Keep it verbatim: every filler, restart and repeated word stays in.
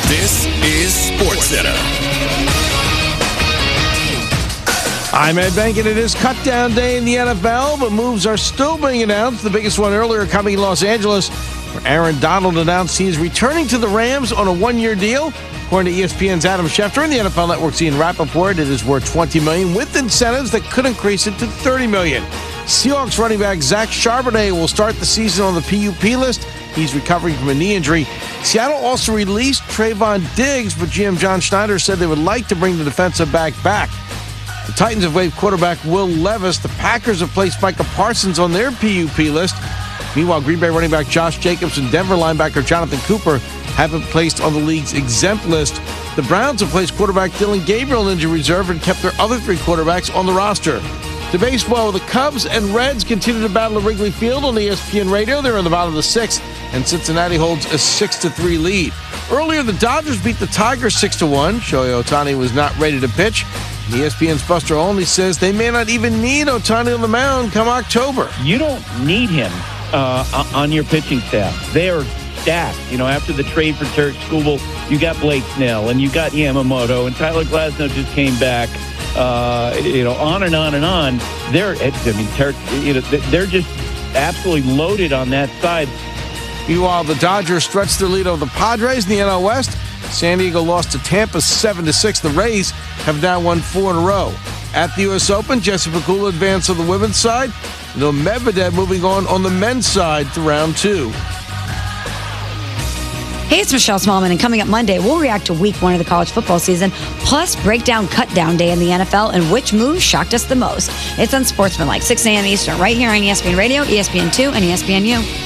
This is SportsCenter. I'm Ed Bank, and it is cut-down day in the N F L, but moves are still being announced. The biggest one earlier coming in Los Angeles, where Aaron Donald announced he is returning to the Rams on a one-year deal. According to E S P N's Adam Schefter and the N F L Network's Ian Rappaport, it is worth twenty million dollars with incentives that could increase it to thirty million dollars. Seahawks running back Zach Charbonnet will start the season on the P U P list. He's recovering from a knee injury. Seattle also released Trayvon Diggs, but G M John Schneider said they would like to bring the defensive back back. The Titans have waived quarterback Will Levis. The Packers have placed Micah Parsons on their P U P list. Meanwhile, Green Bay running back Josh Jacobs and Denver linebacker Jonathan Cooper have been placed on the league's exempt list. The Browns have placed quarterback Dylan Gabriel on injury reserve and kept their other three quarterbacks on the roster. To baseball, the Cubs and Reds continue to battle at Wrigley Field on E S P N Radio. They're in the bottom of the sixth, and Cincinnati holds a six to three lead. Earlier, the Dodgers beat the Tigers six to one. Shohei Ohtani was not ready to pitch. E S P N's Buster Olney says they may not even need Ohtani on the mound come October. You don't need him uh, on your pitching staff. They are stacked. You know, after the trade for Tarek Skubal, you got Blake Snell, and you got Yamamoto, and Tyler Glasnow just came back. Uh, you know, on and on and on. They're, I mean, Tarek, you know, they're just absolutely loaded on that side. Meanwhile, the Dodgers stretched their lead over the Padres in the N L West. San Diego lost to Tampa seven to six. The Rays have now won four in a row. At the U S Open, Jessica Pegula advanced on the women's side. No Medvedev moving on on the men's side to round two. Hey, it's Michelle Smallman, and coming up Monday, we'll react to week one of the college football season, plus break down cut down day in the N F L and which move shocked us the most. It's Unsportsmanlike, six a.m. Eastern, right here on E S P N Radio, E S P N two, and E S P N U.